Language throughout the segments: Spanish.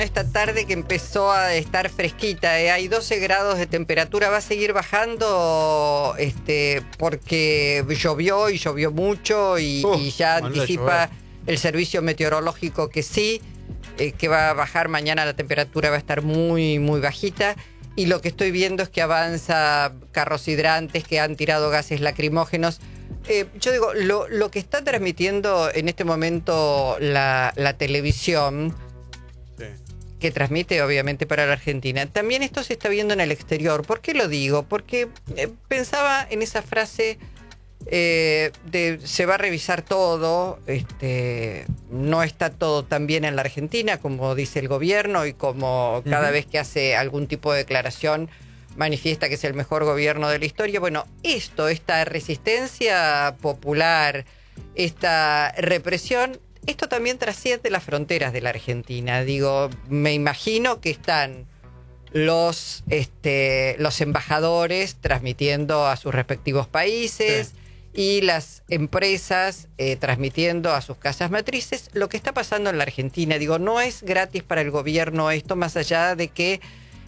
esta tarde que empezó a estar fresquita, hay 12 grados de temperatura, va a seguir bajando porque llovió mucho y ya anticipa el servicio meteorológico que sí, que va a bajar mañana, la temperatura va a estar muy, muy bajita. Y lo que estoy viendo es que avanza carros hidrantes que han tirado gases lacrimógenos. Yo digo, lo que está transmitiendo en este momento la televisión, sí, que transmite obviamente para la Argentina, también esto se está viendo en el exterior. ¿Por qué lo digo? Porque pensaba en esa frase de se va a revisar todo, no está todo tan bien en la Argentina como dice el gobierno y como cada vez que hace algún tipo de declaración manifiesta que es el mejor gobierno de la historia. Bueno, esta resistencia popular, esta represión, esto también trasciende las fronteras de la Argentina. Digo, me imagino que están los embajadores transmitiendo a sus respectivos países, sí, y las empresas transmitiendo a sus casas matrices lo que está pasando en la Argentina. Digo, no es gratis para el gobierno esto, más allá de que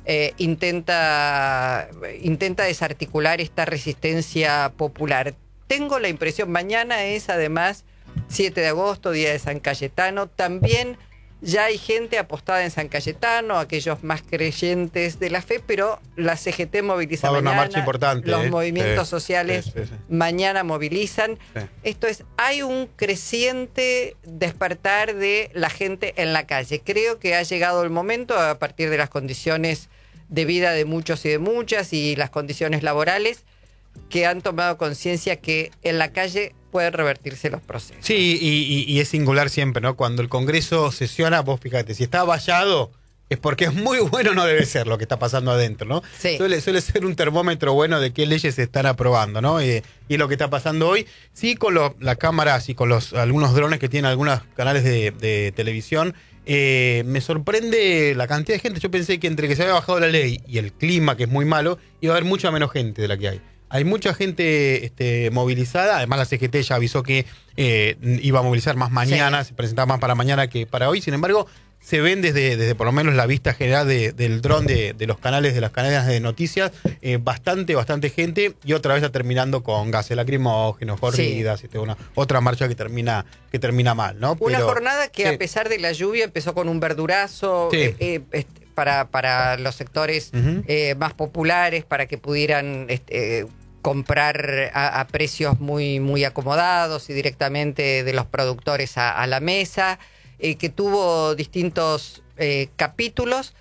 intenta desarticular esta resistencia popular. Tengo la impresión, mañana es además 7 de agosto, día de San Cayetano, también ya hay gente apostada en San Cayetano, aquellos más creyentes de la fe, pero la CGT moviliza mañana, una marcha importante, los movimientos sociales mañana movilizan. Sí. Esto es, hay un creciente despertar de la gente en la calle. Creo que ha llegado el momento, a partir de las condiciones de vida de muchos y de muchas y las condiciones laborales, que han tomado conciencia que en la calle pueden revertirse los procesos. Sí, y es singular siempre, ¿no? Cuando el Congreso sesiona, vos fíjate, si está vallado es porque es muy bueno, no debe ser lo que está pasando adentro, ¿no? Sí. Suele ser un termómetro bueno de qué leyes se están aprobando, ¿no? Y lo que está pasando hoy, sí, con las cámaras y con algunos drones que tienen algunos canales de televisión, me sorprende la cantidad de gente. Yo pensé que entre que se había bajado la ley y el clima, que es muy malo, iba a haber mucha menos gente de la que hay. Hay mucha gente movilizada. Además, la CGT ya avisó que iba a movilizar más mañana, sí, se presentaba más para mañana que para hoy. Sin embargo, se ven desde por lo menos la vista general del dron de los canales, de las cadenas de noticias, bastante gente. Y otra vez está terminando con gases lacrimógenos, corridas, sí, otra marcha que termina mal, ¿no? Una jornada que, sí, a pesar de la lluvia empezó con un verdurazo, sí, para los sectores más populares, para que pudieran comprar a precios muy, muy acomodados y directamente de los productores a la mesa, que tuvo distintos capítulos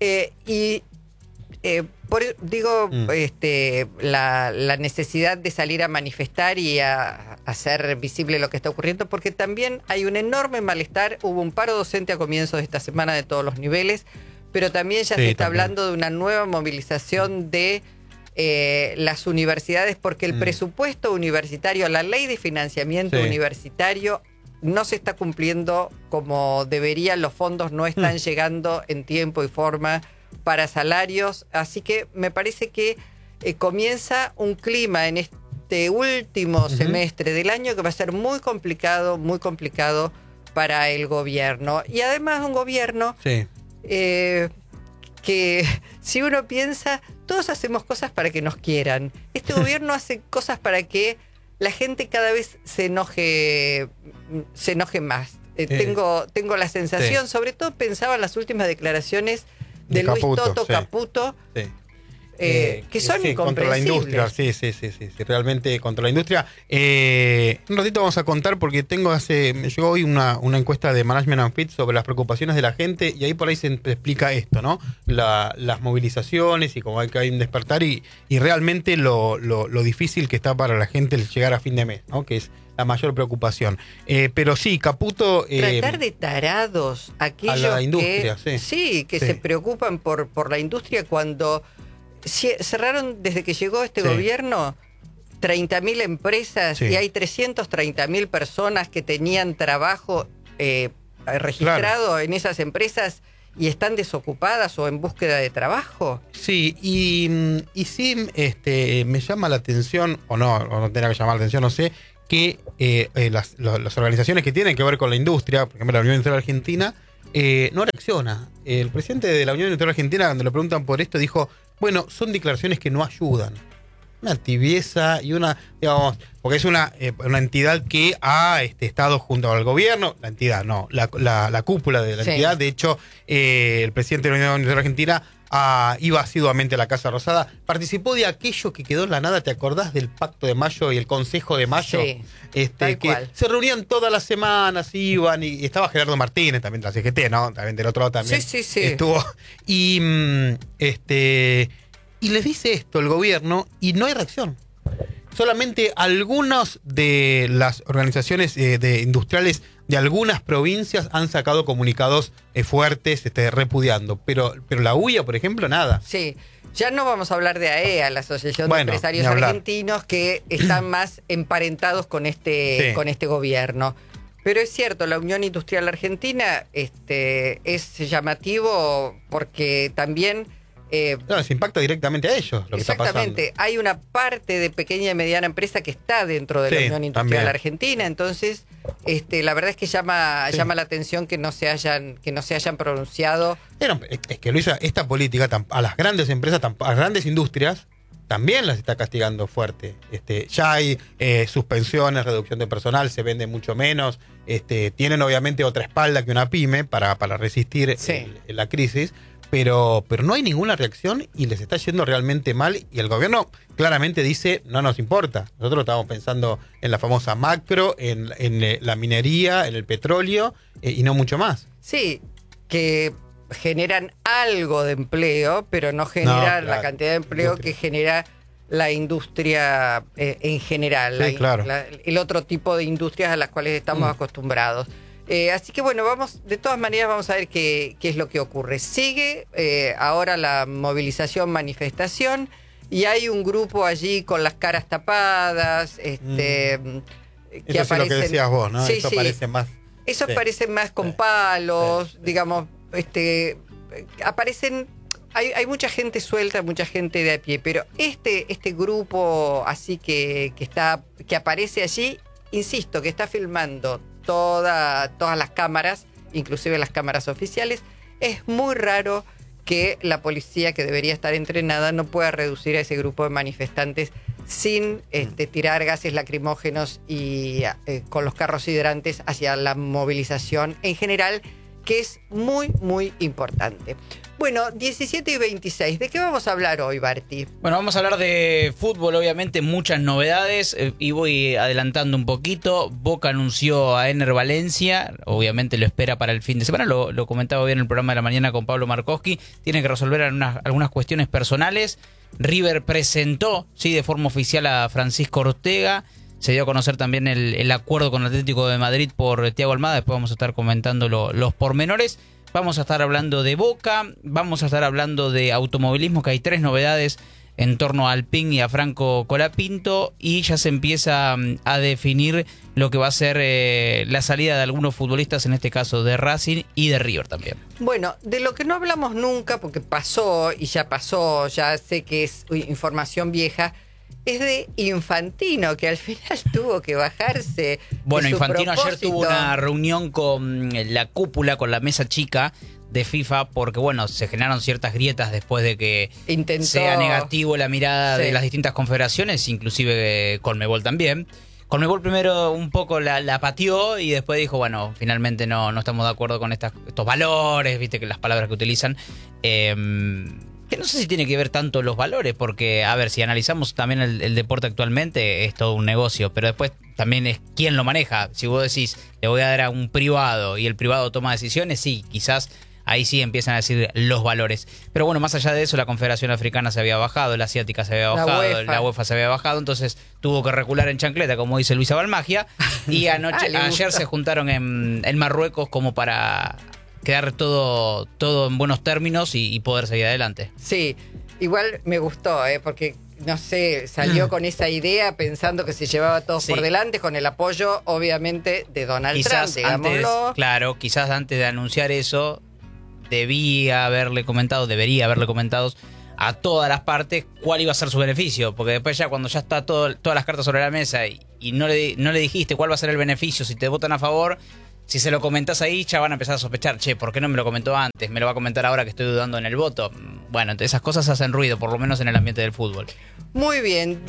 la necesidad de salir a manifestar y a hacer visible lo que está ocurriendo, porque también hay un enorme malestar. Hubo un paro docente a comienzos de esta semana de todos los niveles, pero también ya se está hablando de una nueva movilización de las universidades, porque el presupuesto universitario, la ley de financiamiento universitario no se está cumpliendo como deberían, los fondos no están llegando en tiempo y forma para salarios, así que me parece que comienza un clima en este último semestre del año que va a ser muy complicado para el gobierno. Y además un gobierno que, si uno piensa, todos hacemos cosas para que nos quieran. Este gobierno hace cosas para que la gente cada vez se enoje más. Tengo la sensación, sobre todo pensaba en las últimas declaraciones de Luis Toto Caputo, que son incomprensibles. Contra la industria, sí, realmente contra la industria. Un ratito vamos a contar, porque me llegó hoy una encuesta de Management and Fit sobre las preocupaciones de la gente, y ahí por ahí se explica esto, ¿no? Las movilizaciones y cómo hay un despertar y realmente lo difícil que está para la gente el llegar a fin de mes, ¿no? Que es la mayor preocupación. Pero sí, Caputo... tratar de tarados aquellos a la industria, que se preocupan por la industria, cuando cerraron desde que llegó este gobierno 30.000 empresas y hay 330.000 personas que tenían trabajo registrado en esas empresas y están desocupadas o en búsqueda de trabajo. Sí, y sí me llama la atención, o no tendrá que llamar la atención, no sé, que las organizaciones que tienen que ver con la industria, por ejemplo la Unión Industrial Argentina, no reacciona. El presidente de la Unión Industrial Argentina, cuando le preguntan por esto, dijo, bueno, son declaraciones que no ayudan. Una tibieza y una, digamos, porque es una entidad que ha estado junto al gobierno, la entidad, no, la cúpula de la entidad. De hecho, el presidente de la Unión Industrial Argentina iba asiduamente a la Casa Rosada, participó de aquello que quedó en la nada. ¿Te acordás del Pacto de Mayo y el Consejo de Mayo? Sí, que cual. Se reunían todas las semanas, iban, y estaba Gerardo Martínez también de la CGT, ¿no? También del otro lado también. Sí. Estuvo. Y les dice esto el gobierno y no hay reacción. Solamente algunas de las organizaciones de industriales de algunas provincias han sacado comunicados fuertes repudiando. Pero la UIA, por ejemplo, nada. Sí. Ya no vamos a hablar de AEA, la Asociación de Empresarios Argentinos, que están más emparentados con este gobierno. Pero es cierto, la Unión Industrial Argentina es llamativo porque también... se impacta directamente a ellos lo que está pasando. Exactamente. Hay una parte de pequeña y mediana empresa que está dentro de la Unión Industrial Argentina, entonces la verdad es que llama la atención que no se hayan pronunciado. Es que, Luisa, esta política a las grandes empresas, a las grandes industrias, también las está castigando fuerte. Ya hay suspensiones, reducción de personal, se vende mucho menos. Tienen obviamente otra espalda que una pyme para resistir la crisis. Pero no hay ninguna reacción y les está yendo realmente mal. Y el gobierno claramente dice, no nos importa. Nosotros estábamos pensando en la famosa macro, en la minería, en el petróleo y no mucho más. Sí, que generan algo de empleo, pero no generan la cantidad de empleo que genera la industria en general. El otro tipo de industrias a las cuales estamos acostumbrados. Así que bueno, de todas maneras vamos a ver qué es lo que ocurre. Sigue ahora la movilización, manifestación, y hay un grupo allí con las caras tapadas, que eso aparecen, es lo que decías vos, ¿no? Eso parece más. Eso parece más con palos, digamos, aparecen. Hay mucha gente suelta, mucha gente de a pie, pero este grupo así que aparece allí, insisto, que está filmando todas las cámaras, inclusive las cámaras oficiales. Es muy raro que la policía, que debería estar entrenada, no pueda reducir a ese grupo de manifestantes sin tirar gases lacrimógenos y con los carros hidrantes hacia la movilización en general, que es muy, muy importante. Bueno, 17 y 26. ¿De qué vamos a hablar hoy, Barty? Bueno, vamos a hablar de fútbol, obviamente, muchas novedades, y voy adelantando un poquito. Boca anunció a Ener Valencia, obviamente lo espera para el fin de semana, lo comentaba hoy en el programa de la mañana con Pablo Markowski. Tiene que resolver algunas cuestiones personales. River presentó, de forma oficial a Francisco Ortega. Se dio a conocer también el acuerdo con el Atlético de Madrid por Thiago Almada. Después vamos a estar comentando los pormenores. Vamos a estar hablando de Boca, vamos a estar hablando de automovilismo, que hay 3 novedades en torno a Alpine y a Franco Colapinto, y ya se empieza a definir lo que va a ser la salida de algunos futbolistas, en este caso de Racing y de River también. Bueno, de lo que no hablamos nunca, porque pasó, ya sé que es información vieja, es de Infantino, que al final tuvo que bajarse. Bueno, Infantino ayer tuvo una reunión con la cúpula, con la mesa chica de FIFA, porque bueno, se generaron ciertas grietas después de que sea negativo la mirada de las distintas confederaciones, inclusive Conmebol también. Conmebol primero un poco la pateó y después dijo, bueno, finalmente no estamos de acuerdo con estos valores, viste que las palabras que utilizan. Que no sé si tiene que ver tanto los valores, porque, a ver, si analizamos también el deporte actualmente, es todo un negocio, pero después también es quién lo maneja. Si vos decís, le voy a dar a un privado y el privado toma decisiones, sí, quizás ahí sí empiezan a decir los valores. Pero bueno, más allá de eso, la Confederación Africana se había bajado, la Asiática se había bajado, la UEFA se había bajado, entonces tuvo que recular en chancleta, como dice Luisa Balmagia, y ayer se juntaron en Marruecos como para quedar todo en buenos términos y poder seguir adelante. Sí, igual me gustó, porque no sé, salió con esa idea pensando que se llevaba todo por delante, con el apoyo obviamente de Donald Trump, digámoslo. Quizás antes de anunciar eso debería haberle comentado a todas las partes cuál iba a ser su beneficio, porque después ya cuando ya está todas las cartas sobre la mesa y no le dijiste cuál va a ser el beneficio si te votan a favor, si se lo comentás ahí, ya van a empezar a sospechar, che, ¿por qué no me lo comentó antes? ¿Me lo va a comentar ahora que estoy dudando en el voto? Bueno, esas cosas hacen ruido, por lo menos en el ambiente del fútbol. Muy bien,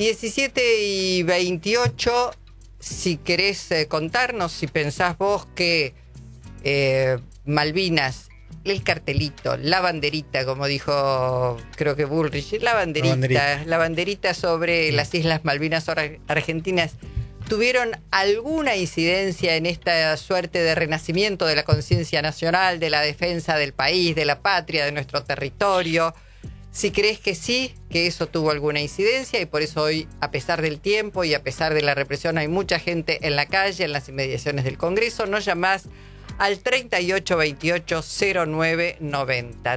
17:28, si querés contarnos, si pensás vos que Malvinas, el cartelito, la banderita, como dijo, creo que Bullrich, la banderita sobre las Islas Malvinas Argentinas, ¿tuvieron alguna incidencia en esta suerte de renacimiento de la conciencia nacional, de la defensa del país, de la patria, de nuestro territorio? Si crees que sí, que eso tuvo alguna incidencia y por eso hoy, a pesar del tiempo y a pesar de la represión, hay mucha gente en la calle, en las inmediaciones del Congreso, nos llamás al 3828-0990.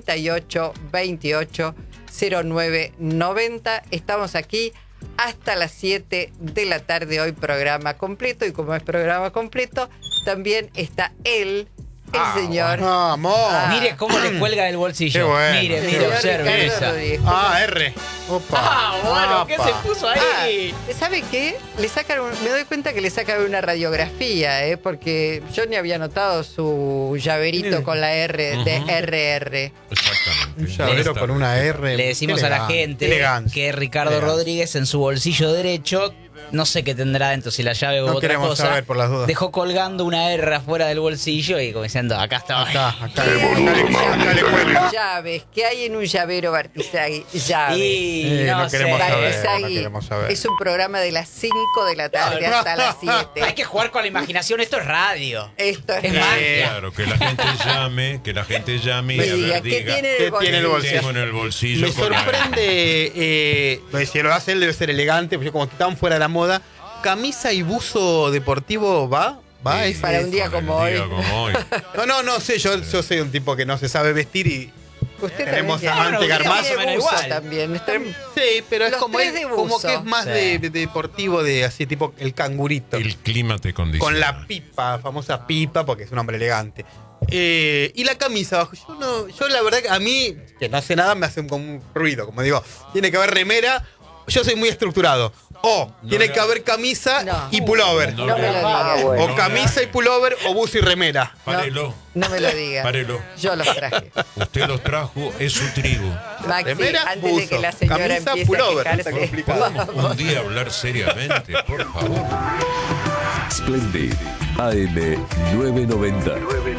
3828-0990. Estamos aquí hasta las 7 de la tarde, hoy programa completo, y como es programa completo, también está él, el señor. Mire cómo le cuelga del bolsillo. Bueno. Mire, observe esa. R. Opa. Bueno, ¿qué se puso ahí? ¿Sabe qué? Me doy cuenta que le sacan una radiografía, porque yo ni había notado su llaverito con la R de RR. Exactamente. Un llavero con una R. Le decimos a la gente que Ricardo Rodríguez en su bolsillo derecho, no sé qué tendrá dentro, si la llave o otra cosa, saber, por las dudas, dejó colgando una R afuera del bolsillo y como diciendo, acá está. Acá le cuelga. Llaves, ¿qué hay en un llavero Bartizagui? Llaves. No queremos saber. Es un programa de las 5 de la tarde hasta las 7. Hay que jugar con la imaginación, esto es radio. Esto es magia. Claro, que la gente llame y diga, ¿qué tiene el bolsillo? Tengo en el bolsillo. Me sorprende, si lo hace él debe ser elegante, porque como están fuera de la moda, camisa y buzo deportivo va. Para un día como hoy. No sé, yo soy un tipo que no se sabe vestir y usted tenemos también a Ante Garmazo igual. También. Sí, pero es como que es más Sí. de deportivo, de así tipo el cangurito. El clima te condiciona. Con la pipa, famosa pipa, porque es un hombre elegante. Y la camisa abajo. Yo la verdad que a mí, que no sé nada, me hace como un ruido. Como digo, tiene que haber remera. Yo soy muy estructurado. Tiene que haber camisa y pullover. No me lo digas. O camisa y pullover, o buzo y remera. Párelo. No me lo digas. Párelo. Yo los traje. Usted los trajo, es su tribu. Maxi, Remera, antes de buzo, que la señora camisa, empiece pullover. a Está quejarse, complicado. Un día hablar seriamente, por favor. Splendid AM 990.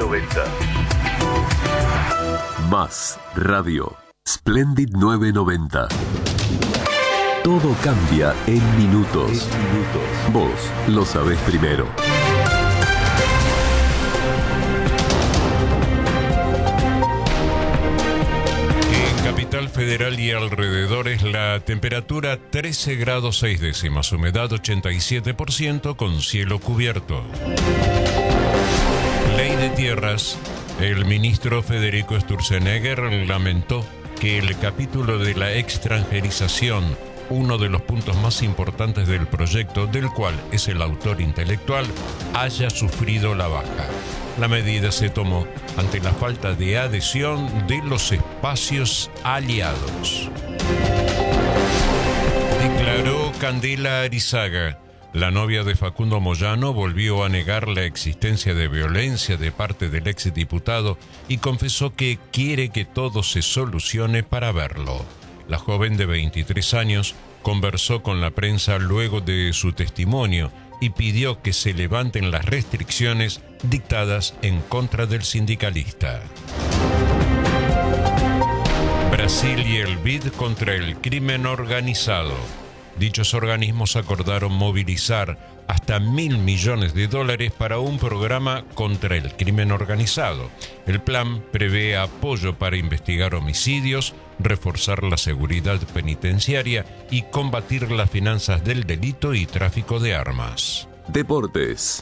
Más radio. Splendid 990. Todo cambia en minutos. Vos lo sabés primero. En Capital Federal y alrededores la temperatura 13 grados 6 décimas, humedad 87% con cielo cubierto. Ley de tierras. El ministro Federico Sturzenegger lamentó que el capítulo de la extranjerización, uno de los puntos más importantes del proyecto, del cual es el autor intelectual, haya sufrido la baja. La medida se tomó ante la falta de adhesión de los espacios aliados. Declaró Candela Arizaga. La novia de Facundo Moyano volvió a negar la existencia de violencia de parte del exdiputado y confesó que quiere que todo se solucione para verlo. La joven de 23 años conversó con la prensa luego de su testimonio y pidió que se levanten las restricciones dictadas en contra del sindicalista. Brasil y el BID contra el crimen organizado. Dichos organismos acordaron movilizar hasta $1.000 millones para un programa contra el crimen organizado. El plan prevé apoyo para investigar homicidios, reforzar la seguridad penitenciaria y combatir las finanzas del delito y tráfico de armas. Deportes.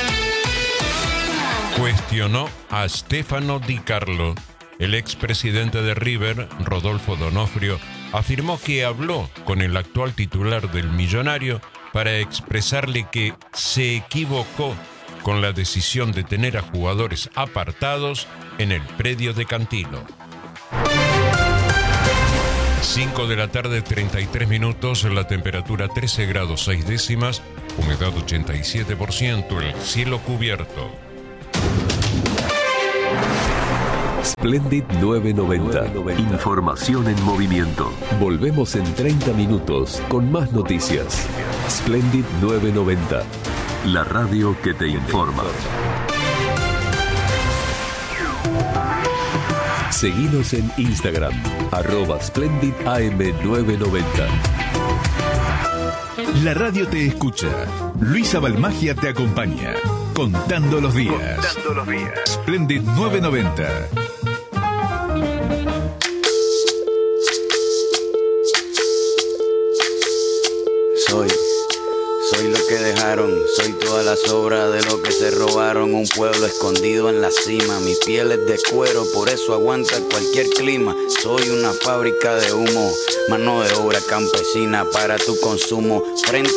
Cuestionó a Stefano Di Carlo. El expresidente de River, Rodolfo D'Onofrio, afirmó que habló con el actual titular del Millonario para expresarle que se equivocó con la decisión de tener a jugadores apartados en el predio de Cantilo. 5 de la tarde, 33 minutos, la temperatura 13 grados 6 décimas, humedad 87%, el cielo cubierto. Splendid 990. Información en movimiento. Volvemos en 30 minutos con más noticias. Splendid 990. La radio que te informa. Seguinos en Instagram, @SplendidAM990. La radio te escucha. Luisa Balmagia te acompaña. Contando los días. Splendid 990. Soy lo que dejaron, soy toda la sobra de lo que se robaron. Un pueblo escondido en la cima, mi piel es de cuero, por eso aguanta cualquier clima. Soy una fábrica de humo, mano de obra campesina para tu consumo. Frente